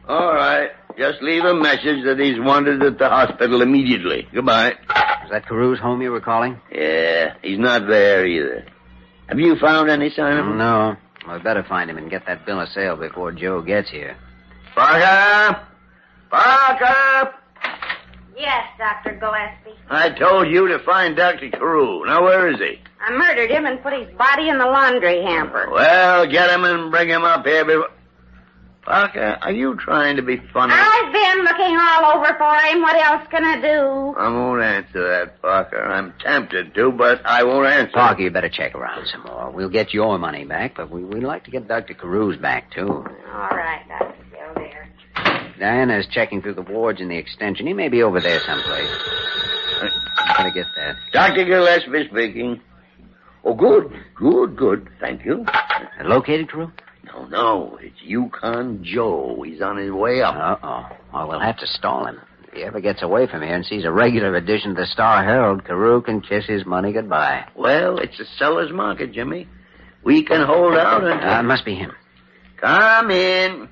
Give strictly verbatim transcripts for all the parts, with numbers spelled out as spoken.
All right. Just leave a message that he's wanted at the hospital immediately. Goodbye. Is that Carew's home you were calling? Yeah, he's not there either. Have you found any sign of him? No. Well, we better find him and get that bill of sale before Joe gets here. Parker! Parker! Yes, Doctor Gillespie. I told you to find Doctor Carew. Now, where is he? I murdered him and put his body in the laundry hamper. Well, get him and bring him up here before... Parker, are you trying to be funny? I've been looking all over for him. What else can I do? I won't answer that, Parker. I'm tempted to, but I won't answer. Parker, you better check around some more. We'll get your money back, but we, we'd like to get Doctor Carew's back, too. All right, Doctor Joe, there. Diana's checking through the wards in the extension. He may be over there someplace. Better get that. Doctor Gillespie speaking. Oh, good, good, good. Thank you. Located, Carew? No, no. It's Yukon Joe. He's on his way up. Uh-oh. Well, we'll have to stall him. If he ever gets away from here and sees a regular edition of the Star Herald, Carew can kiss his money goodbye. Well, it's a seller's market, Jimmy. We can hold out until... Uh, it must be him. Come in.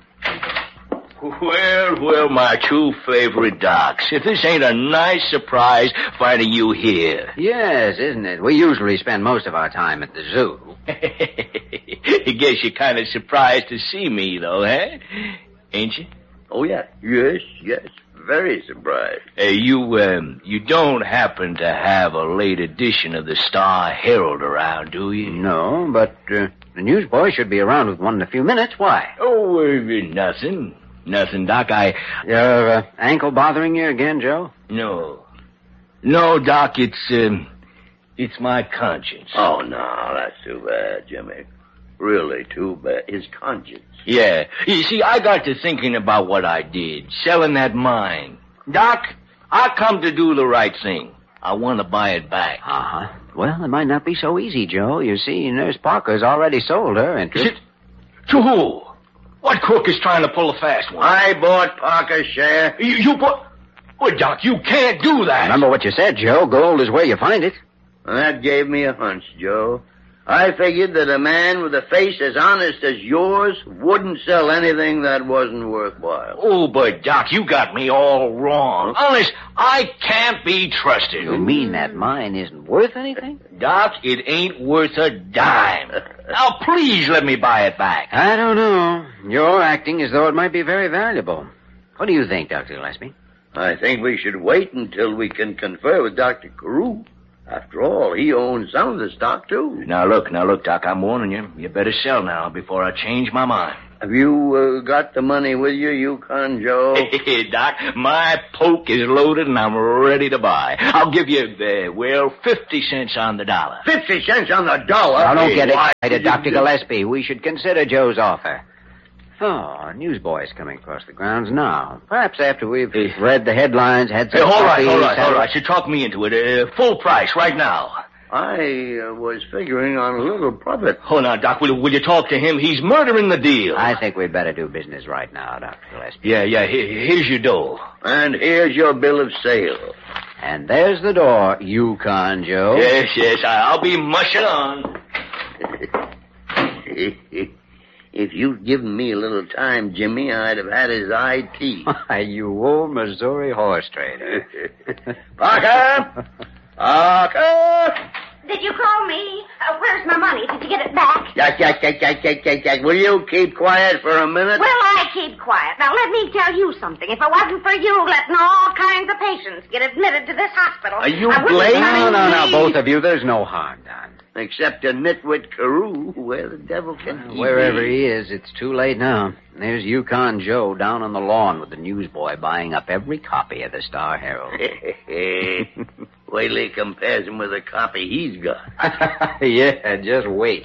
Well, well, my two favorite docs. If this ain't a nice surprise finding you here. Yes, isn't it? We usually spend most of our time at the zoo. I guess you're kind of surprised to see me, though, eh? Ain't you? Oh, yeah. Yes, yes. Very surprised. Hey, you, um, you don't happen to have a late edition of the Star Herald around, do you? No, but uh, the newsboy should be around with one in a few minutes. Why? Oh, uh, nothing. Nothing, Doc. I... Your uh, ankle bothering you again, Joe? No. No, Doc, it's, um, it's my conscience. Oh, no, that's too bad, Jimmy. Really too bad. His conscience. Yeah. You see, I got to thinking about what I did, selling that mine. Doc, I come to do the right thing. I want to buy it back. Uh-huh. Well, it might not be so easy, Joe. You see, Nurse Parker's already sold her interest. Is it? To who? What crook is trying to pull a fast one? I bought Parker's share. You, you bought... Well, Doc, you can't do that. Remember what you said, Joe. Gold is where you find it. Well, that gave me a hunch, Joe. I figured that a man with a face as honest as yours wouldn't sell anything that wasn't worthwhile. Oh, but, Doc, you got me all wrong. Honest, I can't be trusted. You mean that mine isn't worth anything? Doc, it ain't worth a dime. Now, please let me buy it back. I don't know. You're acting as though it might be very valuable. What do you think, Doctor Gillespie? I think we should wait until we can confer with Doctor Carew. After all, he owns some of the stock, too. Now, look, now, look, Doc, I'm warning you. You better sell now before I change my mind. Have you uh, got the money with you, Yukon Joe? Hey, Doc, my poke is loaded and I'm ready to buy. I'll give you, uh, well, fifty cents on the dollar. Fifty cents on the dollar? Now, don't Hey, get why- excited, Doctor Gillespie. We should consider Joe's offer. Oh, a newsboy's coming across the grounds now. Perhaps after we've read the headlines, had some Hey, all right, coffee, all right, had- all right. You talk me into it. Uh, full price right now. I uh, was figuring on a little profit. Oh, now, Doc, will, will you talk to him? He's murdering the deal. I think we'd better do business right now, Doctor Gillespie. Yeah, yeah, here, here's your dough. And here's your bill of sale. And there's the door, Yukon Joe. Yes, yes, I'll be mushing on. If you'd given me a little time, Jimmy, I'd have had his eye teeth. You old Missouri horse trader. Parker! Parker! Did you call me? Uh, where's my money? Did you get it back? Jack, Jack, Jack, Jack, Jack, Jack, Jack. Will you keep quiet for a minute? Well, I keep quiet. Now, let me tell you something. If it wasn't for you letting all kinds of patients get admitted to this hospital... Are you I wouldn't blaming find No, no, no, me- both of you. There's no harm done. Except a nitwit Carew, where the devil can he Wherever be? he is, it's too late now. There's Yukon Joe down on the lawn with the newsboy buying up every copy of the Star Herald. Wait till he compares him with the copy he's got. Yeah, just wait.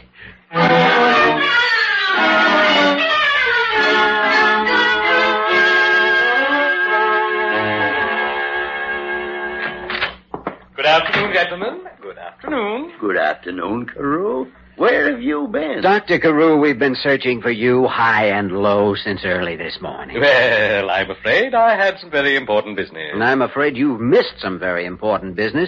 Good afternoon, gentlemen. Good afternoon. Good afternoon, Carew. Where have you been? Doctor Carew, we've been searching for you high and low since early this morning. Well, I'm afraid I had some very important business. And I'm afraid you've missed some very important business.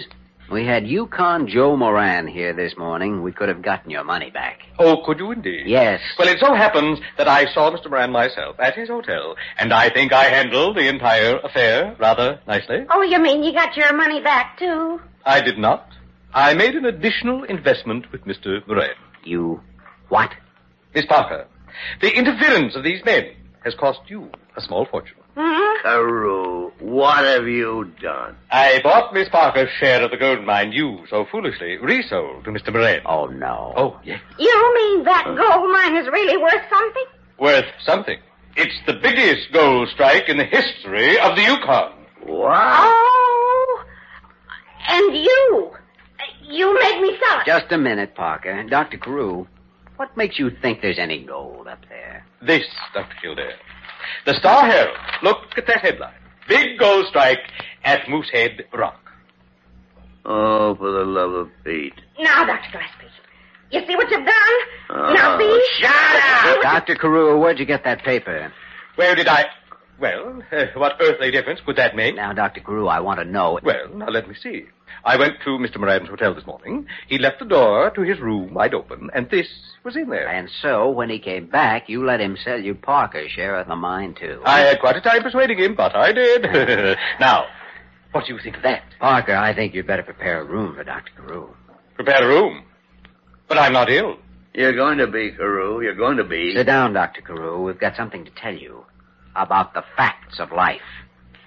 We had Yukon Joe Moran here this morning. We could have gotten your money back. Oh, could you indeed? Yes. Well, it so happens that I saw Mister Moran myself at his hotel, and I think I handled the entire affair rather nicely. Oh, you mean you got your money back, too? I did not. I made an additional investment with Mister Moran. You what? Miss Parker, the interference of these men has cost you a small fortune. Mm-hmm. Carew, what have you done? I bought Miss Parker's share of the gold mine you so foolishly resold to Mister Moran. Oh, no. Oh, yes. You mean that gold mine is really worth something? Worth something. It's the biggest gold strike in the history of the Yukon. Wow. Oh, and you. You made me sell it. Just a minute, Parker. Doctor Carew, what makes you think there's any gold up there? This, Doctor Kildare. The Star Herald. Look at that headline. Big gold strike at Moosehead Rock. Oh, for the love of Pete. Now, Doctor Gillespie, you see what you've done? Oh, now, see? shut up! Doctor Carew, where'd you get that paper? Where did I... Well, uh, what earthly difference could that make? Now, Doctor Carew, I want to know... Well, now let me see. I went to Mister Moran's hotel this morning. He left the door to his room wide open, and this was in there. And so, when he came back, you let him sell you Parker's share of the mine, too. I had quite a time persuading him, but I did. Now, what do you think of that? Parker, I think you'd better prepare a room for Doctor Carew. Prepare a room. But I'm not ill. You're going to be, Carew. You're going to be. Sit down, Doctor Carew. We've got something to tell you about the facts of life.